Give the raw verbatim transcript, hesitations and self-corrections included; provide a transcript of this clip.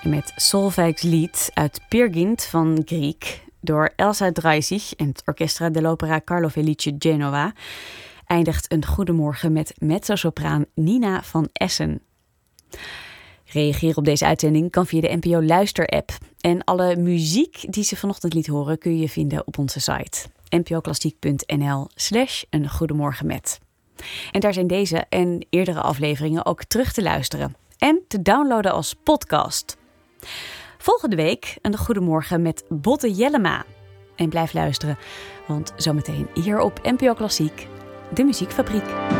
met Solveig's lied uit Peer Gynt van Grieg door Elsa Dreisig en het Orchestra dell'Opera Carlo Felice Genoa eindigt een goedemorgen met mezzosopraan Nina van Essen. Reageren op deze uitzending kan via de N P O Luister-app. En alle muziek die ze vanochtend liet horen kun je vinden op onze site npoklassiek.nl slash een goedemorgen met. En daar zijn deze en eerdere afleveringen ook terug te luisteren en te downloaden als podcast. Volgende week een goedemorgen met Botte Jellema. En blijf luisteren, want zometeen hier op N P O Klassiek, de Muziekfabriek.